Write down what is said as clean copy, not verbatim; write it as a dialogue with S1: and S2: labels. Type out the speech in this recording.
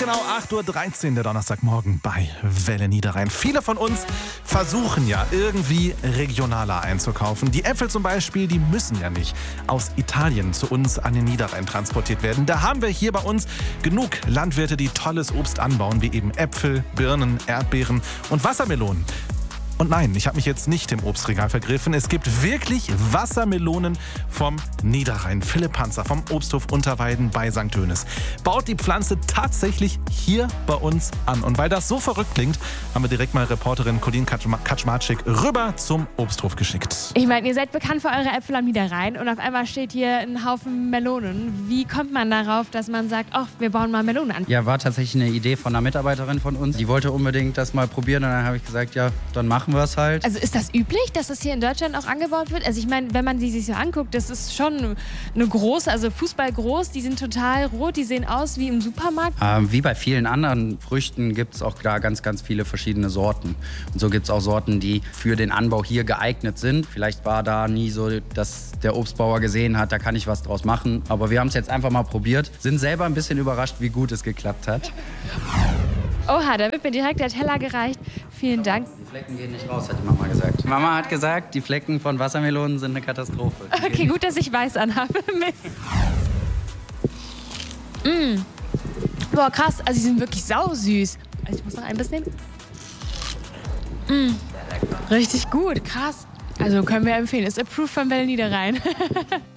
S1: genau 8:13 Uhr, der Donnerstagmorgen bei Welle Niederrhein. Viele von uns versuchen ja irgendwie regionaler einzukaufen. Die Äpfel zum Beispiel, die müssen ja nicht aus Italien zu uns an den Niederrhein transportiert werden. Da haben wir hier bei uns genug Landwirte, die tolles Obst anbauen, wie eben Äpfel, Birnen, Erdbeeren und Wassermelonen. Und nein, ich habe mich jetzt nicht im Obstregal vergriffen. Es gibt wirklich Wassermelonen vom Niederrhein. Philipp Panzer vom Obsthof Unterweiden bei St. Dönis baut die Pflanze tatsächlich hier bei uns an. Und weil das so verrückt klingt, haben wir direkt mal Reporterin Colin Kaczmarczyk rüber zum Obsthof geschickt.
S2: Ich meine, ihr seid bekannt für eure Äpfel am Niederrhein und auf einmal steht hier ein Haufen Melonen. Wie kommt man darauf, dass man sagt, ach, wir bauen mal Melonen an?
S3: Ja, war tatsächlich eine Idee von einer Mitarbeiterin von uns. Die wollte unbedingt das mal probieren und dann habe ich gesagt, ja, dann machen wir es halt.
S2: Also ist das üblich, dass das hier in Deutschland auch angebaut wird? Also ich meine, wenn man die sich so anguckt, das ist schon eine große, also Fußball groß, die sind total rot, die sehen aus wie im Supermarkt.
S3: Wie bei vielen anderen Früchten gibt es auch da ganz, ganz viele verschiedene Sorten. Und so gibt es auch Sorten, die für den Anbau hier geeignet sind. Vielleicht war da nie so, dass der Obstbauer gesehen hat, da kann ich was draus machen. Aber wir haben es jetzt einfach mal probiert, sind selber ein bisschen überrascht, wie gut es geklappt hat.
S2: Oha, da wird mir direkt der Teller gereicht. Vielen Dank.
S3: Die Flecken gehen nicht raus, hat die Mama gesagt. Mama hat gesagt, die Flecken von Wassermelonen sind eine Katastrophe.
S2: Okay, gut, dass ich weiß anhabe. Mist. Boah, krass. Also die sind wirklich sausüß. Also ich muss noch ein bisschen nehmen. Richtig gut, krass. Also können wir empfehlen. Ist approved von Welle Niederrhein.